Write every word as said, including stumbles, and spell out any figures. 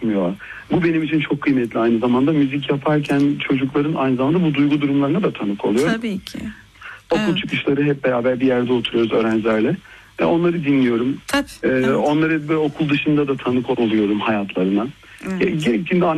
yansımıyor. Bu benim için çok kıymetli aynı zamanda. Müzik yaparken çocukların aynı zamanda bu duygu durumlarına da tanık oluyor. Tabii ki. Okul Evet. çıkışları hep beraber bir yerde oturuyoruz öğrencilerle. Ve onları dinliyorum. Tabii. Ee, Evet. onları ve okul dışında da tanık oluyorum hayatlarına. Evet. Gerektiğinde